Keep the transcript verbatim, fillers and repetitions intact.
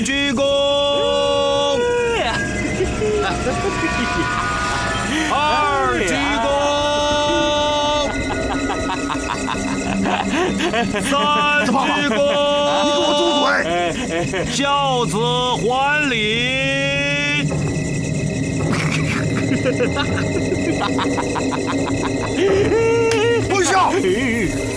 鞠躬，二鞠躬，三鞠躬， 你给我住嘴！ 孝子还礼。 不孝！